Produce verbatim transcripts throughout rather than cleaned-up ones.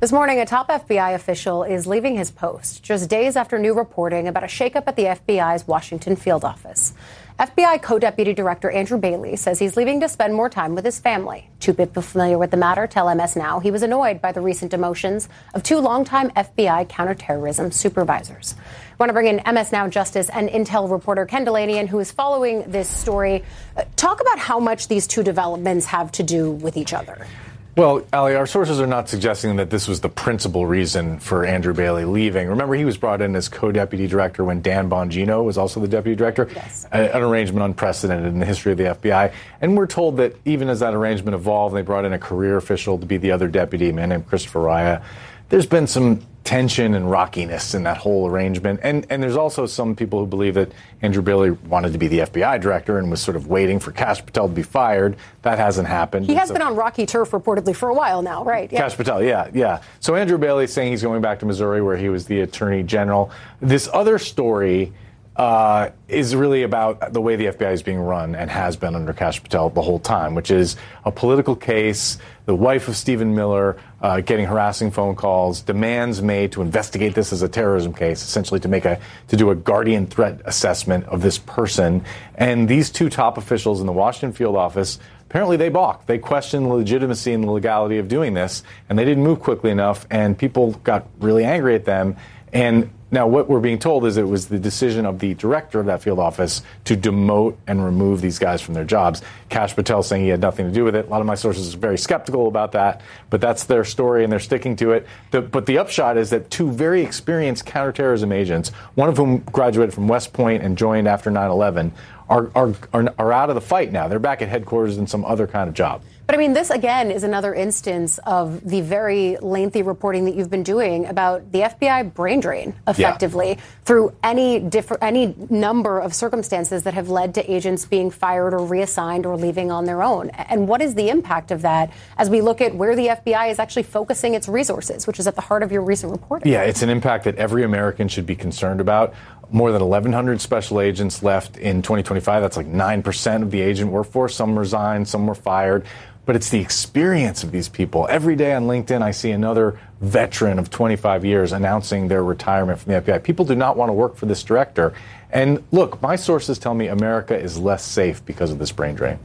This morning, a top F B I official is leaving his post just days after new reporting about a shakeup at the F B I's Washington field office. F B I Co-Deputy Director Andrew Bailey says he's leaving to spend more time with his family. Two people familiar with the matter tell M S Now he was annoyed by the recent demotions of two longtime F B I counterterrorism supervisors. I want to bring in M S Now Justice and Intel reporter Ken Dilanian, who is following this story. Talk about how much these two developments have to do with each other. Well, Ali, our sources are not suggesting that this was the principal reason for Andrew Bailey leaving. Remember, he was brought in as co-deputy director when Dan Bongino was also the deputy director. Yes. A, an arrangement unprecedented in the history of the F B I. And we're told that even as that arrangement evolved, they brought in a career official to be the other deputy, a man named Christopher Raya. There's been some tension and rockiness in that whole arrangement. And and there's also some people who believe that Andrew Bailey wanted to be the F B I director and was sort of waiting for Kash Patel to be fired. That hasn't happened. He has so, been on rocky turf reportedly for a while now, right? Yeah. Kash Patel, yeah, yeah. So Andrew Bailey is saying he's going back to Missouri where he was the attorney general. This other story uh, is really about the way the F B I is being run and has been under Kash Patel the whole time, which is a political case, the wife of Stephen Miller uh, getting harassing phone calls, demands made to investigate this as a terrorism case, essentially to make a to do a guardian threat assessment of this person. And these two top officials in the Washington field office, apparently they balked. They questioned the legitimacy and the legality of doing this, and they didn't move quickly enough, and people got really angry at them. And now what we're being told is it was the decision of the director of that field office to demote and remove these guys from their jobs. Kash Patel saying he had nothing to do with it. A lot of my sources are very skeptical about that, but that's their story and they're sticking to it. The, but the upshot is that two very experienced counterterrorism agents, one of whom graduated from West Point and joined after nine eleven, are, are, are, are out of the fight now. They're back at headquarters in some other kind of job. But I mean, this again is another instance of the very lengthy reporting that you've been doing about the F B I brain drain, effectively, yeah. through any different, any number of circumstances that have led to agents being fired or reassigned or leaving on their own. And what is the impact of that as we look at where the F B I is actually focusing its resources, which is at the heart of your recent reporting? Yeah, it's an impact that every American should be concerned about. More than eleven hundred special agents left in twenty twenty-five. That's like nine percent of the agent workforce. Some resigned, some were fired. But it's the experience of these people. Every day on LinkedIn, I see another veteran of twenty-five years announcing their retirement from the F B I. People do not want to work for this director. And look, my sources tell me America is less safe because of this brain drain.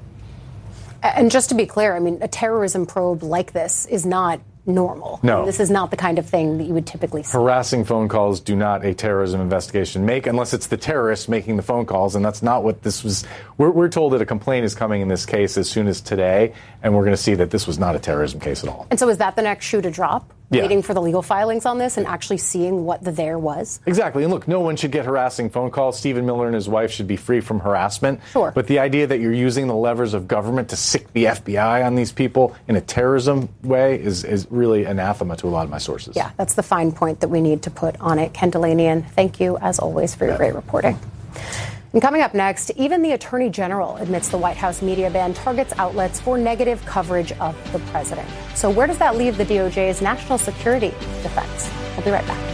And just to be clear, I mean, a terrorism probe like this is not normal. No. I mean, this is not the kind of thing that you would typically see. Harassing phone calls do not a terrorism investigation make unless it's the terrorists making the phone calls, and that's not what this was. We're, we're told that a complaint is coming in this case as soon as today, and we're going to see that this was not a terrorism case at all. And so is that the next shoe to drop? Yeah. Waiting for the legal filings on this and actually seeing what the there was? Exactly. And look, no one should get harassing phone calls. Stephen Miller and his wife should be free from harassment. Sure. But the idea that you're using the levers of government to sick the F B I on these people in a terrorism way is, is really anathema to a lot of my sources. Yeah, that's the fine point that we need to put on it. Ken Dilanian, thank you, as always, for your yeah. great reporting. And coming up next, even the Attorney General admits the White House media ban targets outlets for negative coverage of the president. So where does that leave the D O J's national security defense? We'll be right back.